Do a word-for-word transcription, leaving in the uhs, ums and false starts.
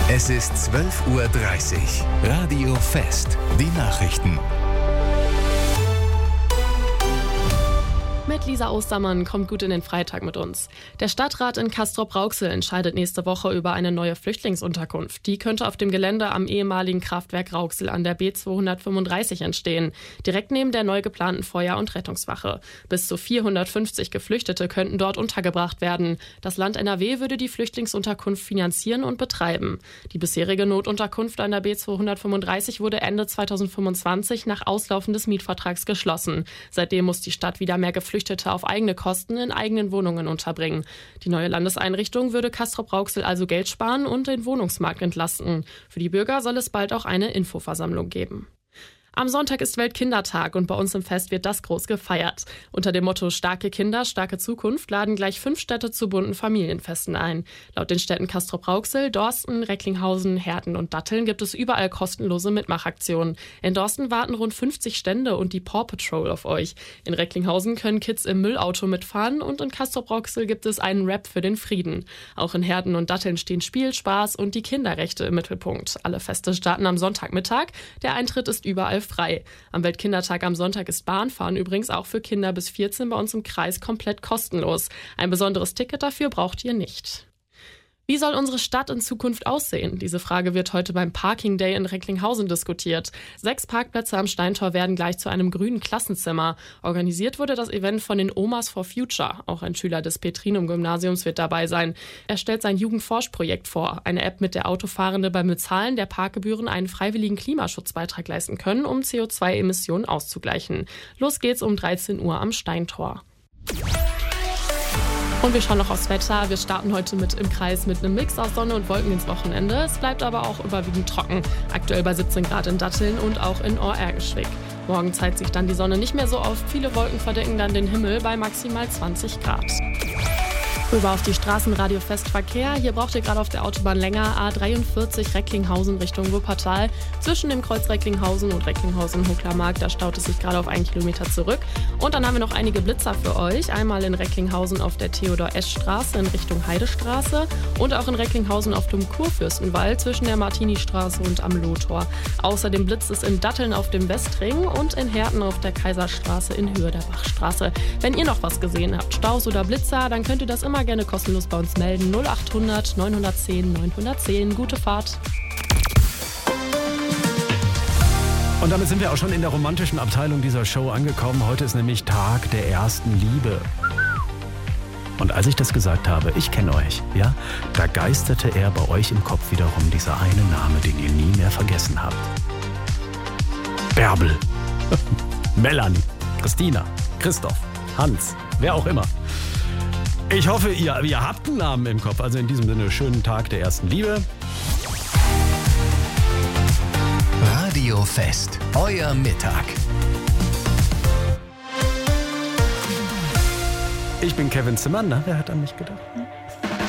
Es ist zwölf Uhr dreißig. Radio Fest. Die Nachrichten. Mit Lisa Ostermann kommt gut in den Freitag mit uns. Der Stadtrat in Castrop-Rauxel entscheidet nächste Woche über eine neue Flüchtlingsunterkunft. Die könnte auf dem Gelände am ehemaligen Kraftwerk Rauxel an der B zweihundertfünfunddreißig entstehen, direkt neben der neu geplanten Feuer- und Rettungswache. Bis zu vierhundertfünfzig Geflüchtete könnten dort untergebracht werden. Das Land N R W würde die Flüchtlingsunterkunft finanzieren und betreiben. Die bisherige Notunterkunft an der B zweihundertfünfunddreißig wurde Ende zweitausendfünfundzwanzig nach Auslaufen des Mietvertrags geschlossen. Seitdem muss die Stadt wieder mehr Geflüchtete auf eigene Kosten in eigenen Wohnungen unterbringen. Die neue Landeseinrichtung würde Castrop-Rauxel also Geld sparen und den Wohnungsmarkt entlasten. Für die Bürger soll es bald auch eine Infoversammlung geben. Am Sonntag ist Weltkindertag und bei uns im Fest wird das groß gefeiert. Unter dem Motto Starke Kinder, starke Zukunft laden gleich fünf Städte zu bunten Familienfesten ein. Laut den Städten Castrop-Rauxel, Dorsten, Recklinghausen, Herten und Datteln gibt es überall kostenlose Mitmachaktionen. In Dorsten warten rund fünfzig Stände und die Paw Patrol auf euch. In Recklinghausen können Kids im Müllauto mitfahren und in Castrop-Rauxel gibt es einen Rap für den Frieden. Auch in Herten und Datteln stehen Spiel, Spaß und die Kinderrechte im Mittelpunkt. Alle Feste starten am Sonntagmittag. Der Eintritt ist überall frei. Am Weltkindertag am Sonntag ist Bahnfahren übrigens auch für Kinder bis vierzehn bei uns im Kreis komplett kostenlos. Ein besonderes Ticket dafür braucht ihr nicht. Wie soll unsere Stadt in Zukunft aussehen? Diese Frage wird heute beim Parking Day in Recklinghausen diskutiert. Sechs Parkplätze am Steintor werden gleich zu einem grünen Klassenzimmer. Organisiert wurde das Event von den Omas for Future. Auch ein Schüler des Petrinum-Gymnasiums wird dabei sein. Er stellt sein Jugendforsch-Projekt vor, eine App, mit der Autofahrende beim Bezahlen der Parkgebühren einen freiwilligen Klimaschutzbeitrag leisten können, um C O zwei Emissionen auszugleichen. Los geht's um dreizehn Uhr am Steintor. Und wir schauen noch aufs Wetter. Wir starten heute mit im Kreis mit einem Mix aus Sonne und Wolken ins Wochenende. Es bleibt aber auch überwiegend trocken. Aktuell bei siebzehn Grad in Datteln und auch in Ohr-Ergenschwick. Morgen zeigt sich dann die Sonne nicht mehr so oft. Viele Wolken verdecken dann den Himmel bei maximal zwanzig Grad. Rüber auf die Straßen, Radio Festverkehr. Hier braucht ihr gerade auf der Autobahn länger. A dreiundvierzig Recklinghausen Richtung Wuppertal. Zwischen dem Kreuz Recklinghausen und Recklinghausen-Hucklermark, da staut es sich gerade auf einen Kilometer zurück. Und dann haben wir noch einige Blitzer für euch. Einmal in Recklinghausen auf der Theodor-Esch-Straße in Richtung Heidestraße und auch in Recklinghausen auf dem Kurfürstenwald zwischen der Martini-Straße und am Lohtor. Außerdem blitzt es in Datteln auf dem Westring und in Herten auf der Kaiserstraße in Höhe der Bachstraße. Wenn ihr noch was gesehen habt, Staus oder Blitzer, dann könnt ihr das immer gerne kostenlos bei uns melden. null achthundert neunhundertzehn neunhundertzehn. Gute Fahrt. Und damit sind wir auch schon in der romantischen Abteilung dieser Show angekommen. Heute ist nämlich Tag der ersten Liebe. Und als ich das gesagt habe, ich kenne euch, ja, da geisterte er bei euch im Kopf wiederum dieser eine Name, den ihr nie mehr vergessen habt. Bärbel, Melanie, Christina, Christoph, Hans, wer auch immer. Ich hoffe, ihr, ihr habt einen Namen im Kopf. Also in diesem Sinne, schönen Tag der ersten Liebe. Radio Fest, euer Mittag. Ich bin Kevin Zimmermann. Na, wer hat an mich gedacht?